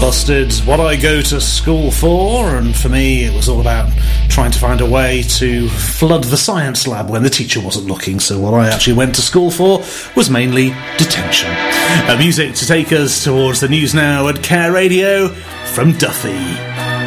Busted, what I go to school for, and for me it was all about trying to find a way to flood the science lab when the teacher wasn't looking, so what I actually went to school for was mainly detention. Music to take us towards the news now at Care Radio from Duffy.